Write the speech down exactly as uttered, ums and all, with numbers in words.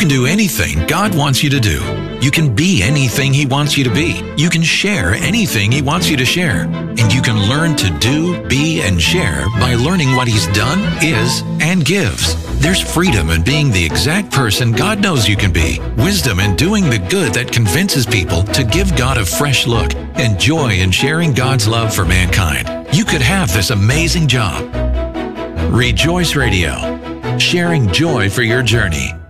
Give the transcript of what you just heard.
can do anything God wants you to do. You can be anything He wants you to be. You can share anything He wants you to share. And you can learn to do, be, and share by learning what He's done, is, and gives. There's freedom in being the exact person God knows you can be. Wisdom in doing the good that convinces people to give God a fresh look. And joy in sharing God's love for mankind. You could have this amazing job. Rejoice Radio, sharing joy for your journey.